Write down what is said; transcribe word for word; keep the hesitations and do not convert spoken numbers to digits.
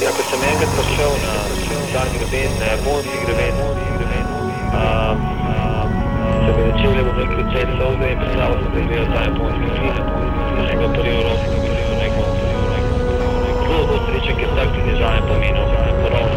Ja, ko sem enkrat prišel na dan greben, na japonski greben, um, se mi začeli, bom rekel, cel solze in predstavil sem, da gledal ta japonski film. Da sem ga prvi rok, prvi rekel, zelo, zelo srečen, ker tak ti dizajn pomenil, ponovno